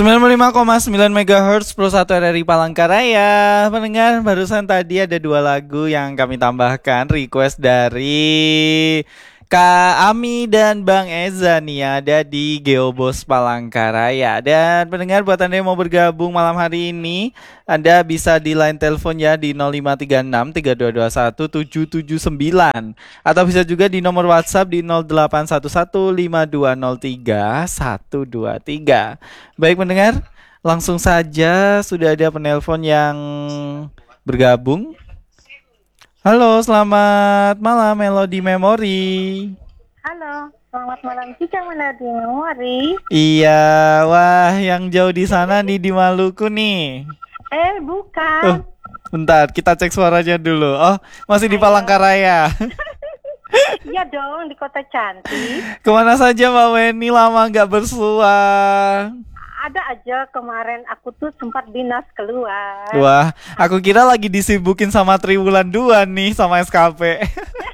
95,9 MHz Pro 1 RRI Palangkaraya. Pendengar, barusan tadi ada dua lagu yang kami tambahkan request dari Kak Ami dan Bang Eza nih, ada di Geobos Palangkaraya. Dan pendengar, buat Anda yang mau bergabung malam hari ini, Anda bisa di line telepon ya di 0536 3221 779, atau bisa juga di nomor WhatsApp di 0811 5203 123. Baik pendengar, langsung saja sudah ada penelpon yang bergabung. Halo, selamat malam Melody Memory. Halo, selamat malam juga Melody Memory. Iya, wah yang jauh di sana nih di Maluku nih. Bukan. Bentar, kita cek suaranya dulu. Oh, masih di Palangkaraya. Iya dong, di kota cantik. Kemana saja Mbak Weni, lama nggak bersua? Ada aja, kemarin aku tuh sempat dinas keluar. Wah, aku kira lagi disibukin sama Triwulan 2 nih, sama SKP.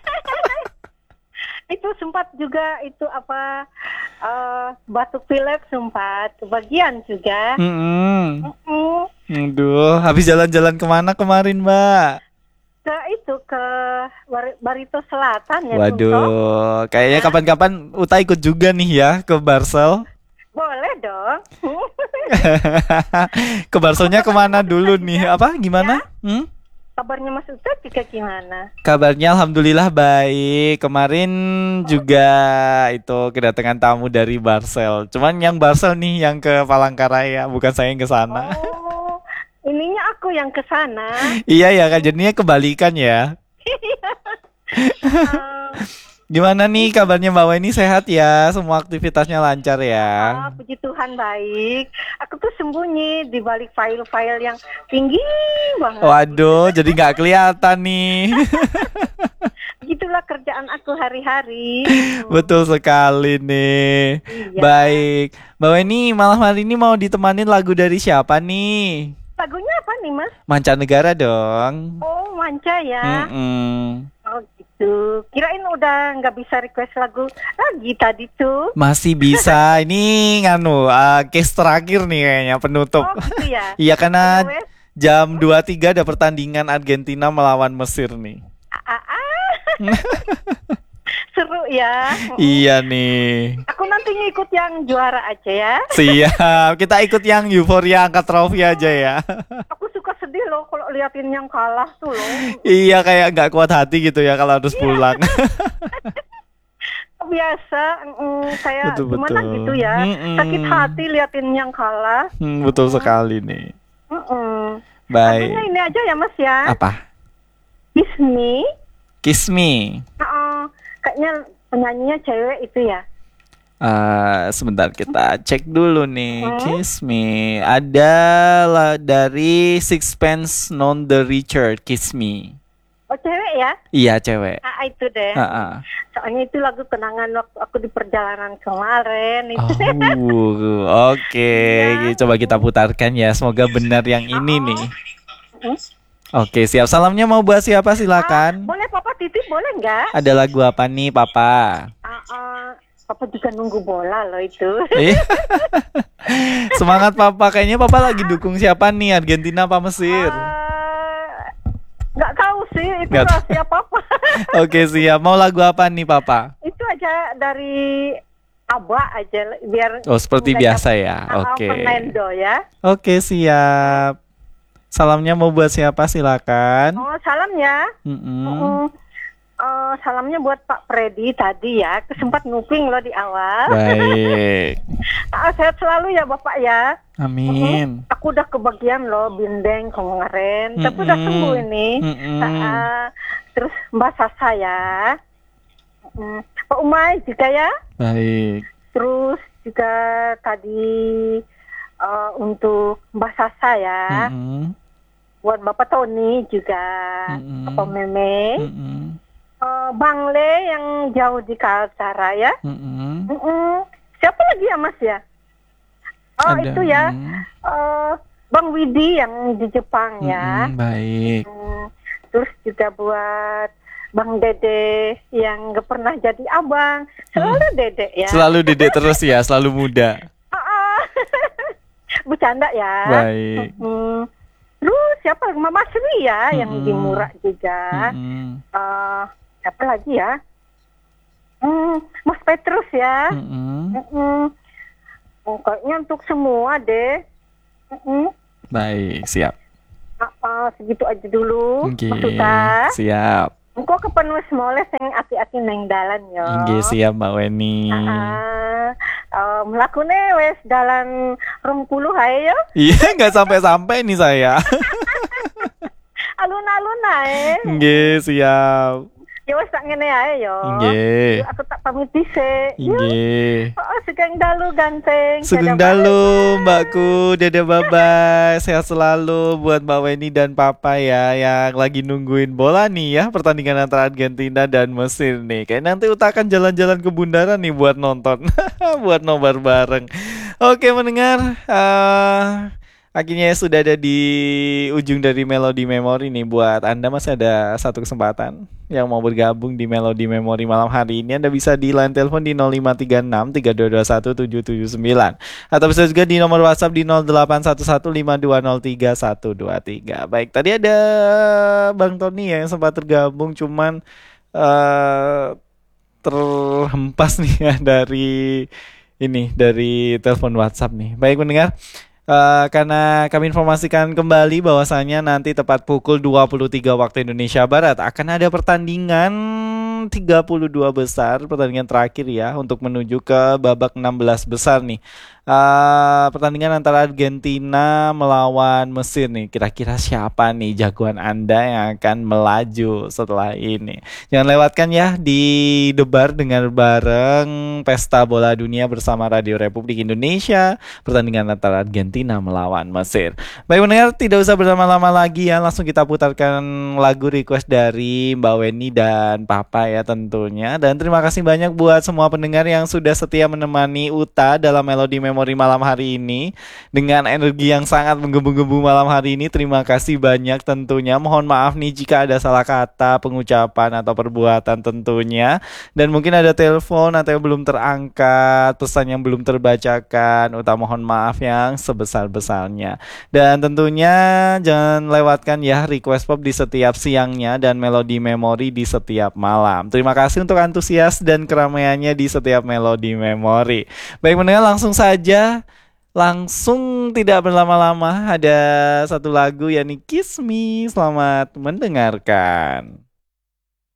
Itu sempat juga itu batuk pilek sempat kebagian juga. Aduh, habis jalan-jalan kemana kemarin Mbak? Ke Barito Selatan ya. Waduh, kayaknya kapan-kapan Uta ikut juga nih ya ke Barsel. Boleh dong. Ke Barselnya kemana dulu nih? Apa? Gimana? Kabarnya Mas Uta juga gimana? Kabarnya alhamdulillah baik. Kemarin juga itu kedatangan tamu dari Barsel. Cuman yang Barsel nih yang ke Palangkaraya, bukan saya yang ke sana. Oh, ininya aku yang ke sana. Iya ya, kan jadinya kebalikan ya. Gimana nih kabarnya Mbak Weni, sehat ya? Semua aktivitasnya lancar ya? Puji Tuhan baik. Aku tuh sembunyi di balik file-file yang tinggi banget. Waduh, jadi nggak kelihatan nih. Gitulah kerjaan aku hari-hari. Betul sekali nih. Iya. Baik, Mbak Weni malam hari ini mau ditemanin lagu dari siapa nih? Lagunya apa nih Mas? Mancanegara dong. Oh, manca ya. Oh gitu. Kirain udah nggak bisa request lagu lagi tadi tuh. Masih bisa. Ini case terakhir nih kayaknya, penutup. Oh gitu ya. Iya, karena jam 23 ada pertandingan Argentina melawan Mesir nih. Seru ya. Iya nih. Aku nanti ngikut yang juara aja ya. Siap. Kita ikut yang euforia angkat trofi aja ya. Aku suka sedih loh kalau liatin yang kalah tuh loh. Iya, kayak nggak kuat hati gitu ya kalau harus pulang. Biasa kayak betul, gimana gitu ya. Sakit hati liatin yang kalah. Betul sekali nih. Baik. Lagunya ini aja ya Mas ya. Apa? Kiss Me. Kiss Me. Kayaknya penyanyinya cewek itu ya. Sebentar kita cek dulu nih. Kiss Me adalah dari Sixpence None the Richer. Kiss Me. Oh cewek ya? Iya cewek. Itu deh. Soalnya itu lagu kenangan waktu aku di perjalanan kemarin itu. Oke. Coba kita putarkan ya. Semoga benar yang ini nih. Oke, siap. Salamnya mau buat siapa, silakan. Boleh Papa titip, boleh nggak? Ada lagu apa nih Papa? Papa juga nunggu bola loh itu. Semangat Papa. Kayaknya Papa lagi dukung siapa nih, Argentina apa Mesir? Nggak tahu sih, itu rahasia Papa. Oke, siap. Mau lagu apa nih Papa? Itu aja dari Abah aja biar. Seperti biasa ya. Oke. Fernando ya. Oke, siap. Salamnya mau buat siapa, silakan. Salam ya. Salamnya buat Pak Freddy tadi ya. Sempat nguping loh di awal. Baik. Sehat selalu ya Bapak ya. Amin. Aku udah kebagian loh bindeng kemarin. Tapi udah sembuh ini. Terus Mbak Sasa ya. Pak Umay juga ya. Baik. Terus juga tadi untuk Mbak Sasa ya. Buat Bapak Tony juga. Bapak Meme. Bang Le yang jauh di Kaltara ya. Siapa lagi ya Mas ya? Itu ya. Bang Widi yang di Jepang ya. Baik. Terus juga buat Bang Dede yang gak pernah jadi abang. Selalu Dede ya. Selalu Dede terus ya, selalu muda. bercanda ya. Baik. Terus siapa? Mama Sri ya yang di Murak juga. Siapa lagi ya? Mas Petrus ya. Kayaknya untuk semua deh. Baik, siap. Segitu aja dulu. Okay, Maksudnya. Siap. Engko kepenuh semoles yang aki-aki neng dalan yo. Nggih, siap Mbak Weni. Mlakune wes dalan 20 hae yo. Iya, nggak sampai-sampai nih saya. Alun-alun ae. Nggih, siap. Ya wes tak ngene ae yo. Nggih. Aku tak pamit dhisik. Nggih. Sugeng dalu ganteng. Sugeng dalu Mbakku. Dadah, bye-bye. Sehat selalu buat Mbak Weni dan Papa ya yang lagi nungguin bola nih ya, pertandingan antara Argentina dan Mesir nih. Kayak nanti Uta akan jalan-jalan ke bundaran nih buat nonton. Buat nobar bareng. Oke, mendengar akhirnya sudah ada di ujung dari Melody Memory nih. Buat Anda masih ada satu kesempatan yang mau bergabung di Melody Memory malam hari ini. Anda bisa di line telepon di 0536 3221 779 atau bisa juga di nomor WhatsApp di 08115203 123. Baik, tadi ada Bang Tony ya yang sempat tergabung, cuman terhempas nih ya dari telepon WhatsApp nih. Baik mendengar, karena kami informasikan kembali bahwasanya nanti tepat pukul 23 waktu Indonesia Barat akan ada pertandingan 32 besar, pertandingan terakhir ya untuk menuju ke babak 16 besar nih. Pertandingan antara Argentina melawan Mesir nih. Kira-kira siapa nih jagoan Anda yang akan melaju setelah ini? Jangan lewatkan ya di Debar dengar bareng Pesta Bola Dunia bersama Radio Republik Indonesia, pertandingan antara Argentina melawan Mesir. Baik mendengar, tidak usah berlama-lama lagi ya, langsung kita putarkan lagu request dari Mbak Weni dan Papa ya tentunya. Dan terima kasih banyak buat semua pendengar yang sudah setia menemani Uta dalam Melody Memory malam hari ini dengan energi yang sangat menggebu-gebu malam hari ini. Terima kasih banyak tentunya. Mohon maaf nih jika ada salah kata, pengucapan atau perbuatan tentunya. Dan mungkin ada telepon atau yang belum terangkat, pesan yang belum terbacakan. Uta mohon maaf yang sebesar-besarnya. Dan tentunya jangan lewatkan ya request pop di setiap siangnya dan Melody Memory di setiap malam. Terima kasih untuk antusias dan keramaiannya di setiap Melody Memory. Baik mendengar, langsung tidak berlama-lama ada satu lagu yakni Kiss Me. Selamat mendengarkan.